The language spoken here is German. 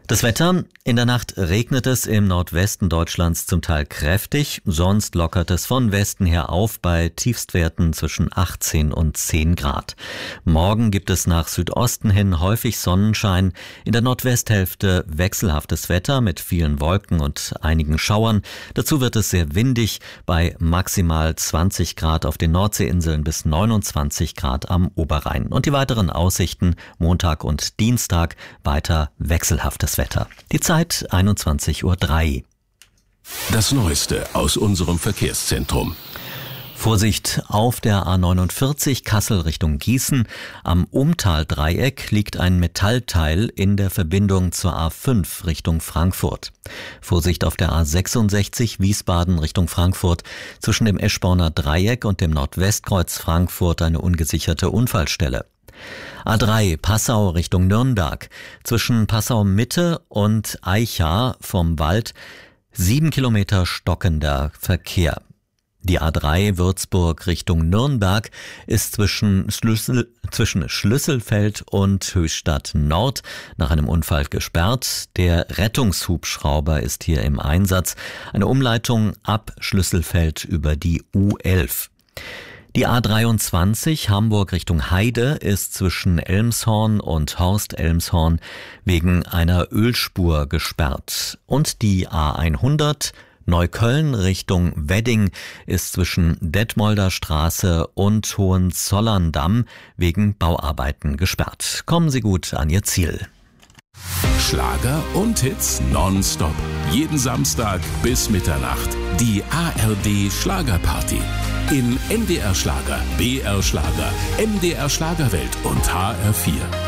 Das Wetter: In der Nacht regnet es im Nordwesten Deutschlands zum Teil kräftig, sonst lockert es von Westen her auf bei Tiefstwerten zwischen 18 und 10 Grad. Morgen gibt es nach Südosten hin häufig Sonnenschein, in der Nordwesthälfte wechselhaftes Wetter mit vielen Wolken und einigen Schauern. Dazu wird es sehr windig bei maximal 20 Grad auf den Nordseeinseln bis 29 Grad am Oberrhein. Und die weiteren Aussichten: Montag und Dienstag weiter wechselhaftes Wetter. Die Zeit 21:03 Uhr. Das Neueste aus unserem Verkehrszentrum. Vorsicht auf der A49 Kassel Richtung Gießen. Am Umtaldreieck liegt ein Metallteil in der Verbindung zur A5 Richtung Frankfurt. Vorsicht auf der A66 Wiesbaden Richtung Frankfurt. Zwischen dem Eschborner Dreieck und dem Nordwestkreuz Frankfurt eine ungesicherte Unfallstelle. A3 Passau Richtung Nürnberg. Zwischen Passau Mitte und Aicha vom Wald 7 Kilometer stockender Verkehr. Die A3 Würzburg Richtung Nürnberg ist zwischen Schlüsselfeld und Höchstadt Nord nach einem Unfall gesperrt. Der Rettungshubschrauber ist hier im Einsatz. Eine Umleitung ab Schlüsselfeld über die U11. Die A23 Hamburg Richtung Heide ist zwischen Elmshorn und Horst-Elmshorn wegen einer Ölspur gesperrt. Und die A100 Neukölln Richtung Wedding ist zwischen Detmolder Straße und Hohenzollern-Damm wegen Bauarbeiten gesperrt. Kommen Sie gut an Ihr Ziel. Schlager und Hits nonstop. Jeden Samstag bis Mitternacht. Die ARD Schlagerparty. In NDR Schlager, BR Schlager, MDR Schlagerwelt und HR4.